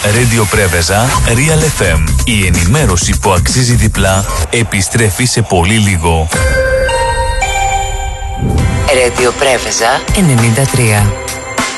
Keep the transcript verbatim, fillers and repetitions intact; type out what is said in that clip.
Radio Πρέβεζα, Real εφ εμ. Η ενημέρωση που αξίζει διπλά επιστρέφει σε πολύ λίγο. Radio Πρέβεζα ενενήντα τρία.